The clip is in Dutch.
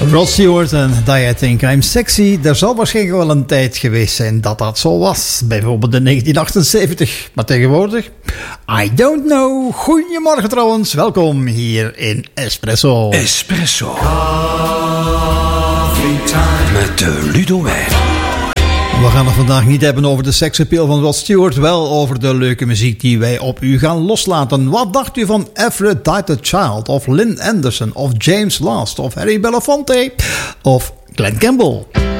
Rod Stewart en Die I Think I'm Sexy. Er zal waarschijnlijk wel een tijd geweest zijn dat dat zo was. Bijvoorbeeld in 1978. Maar tegenwoordig, I don't know. Goedemorgen trouwens. Welkom hier in Espresso. Espresso. Met Ludo Wijn. We gaan het vandaag niet hebben over de seksappeal van Rod Stewart. Wel over de leuke muziek die wij op u gaan loslaten. Wat dacht u van Aphrodite Child? Of Lynn Anderson? Of James Last? Of Harry Belafonte? Of Glenn Campbell?